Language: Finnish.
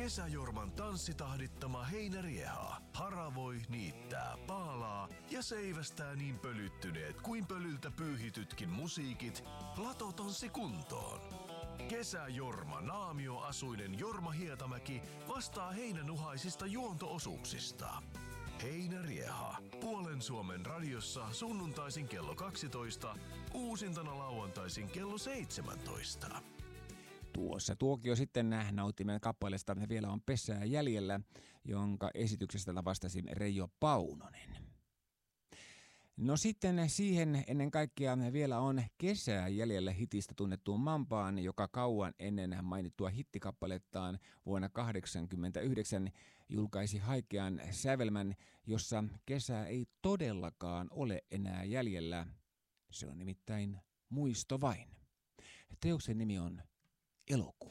Kesäjorman tanssitahdittama heinärieha haravoi, niittää, paalaa ja seivästää niin pölyttyneet kuin pölyltä pyyhitytkin musiikit latotonssi kuntoon. Kesäjorma naamioasuinen Jorma Hietamäki vastaa heinänuhaisista juonto-osuuksista. Heinärieha. Puolen Suomen radiossa sunnuntaisin kello 12, uusintana lauantaisin kello 17. Tuossa tuokio sitten nauttimen kappaleesta Vielä on pesää jäljellä, jonka esityksestä vastasi Reijo Paunonen. No sitten siihen ennen kaikkea Vielä on kesää jäljellä hitistä tunnettuun Mampaan, joka kauan ennen mainittua hittikappalettaan vuonna 1989 julkaisi haikean sävelmän, jossa kesää ei todellakaan ole enää jäljellä. Se on nimittäin Muisto vain. Teoksen nimi on Elokuu.